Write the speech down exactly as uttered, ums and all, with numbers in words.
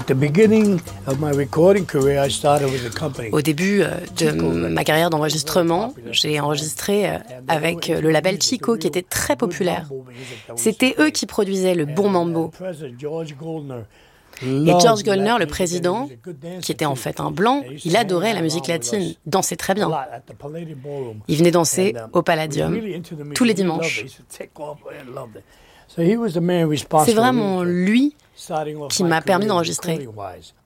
Au début de ma carrière d'enregistrement, j'ai enregistré avec le label Chico qui était très populaire. C'était eux qui produisaient le bon mambo. Et George Goldner, le président, qui était en fait un blanc, il adorait la musique latine, dansait très bien. Il venait danser au Palladium tous les dimanches. C'est vraiment lui qui m'a permis d'enregistrer.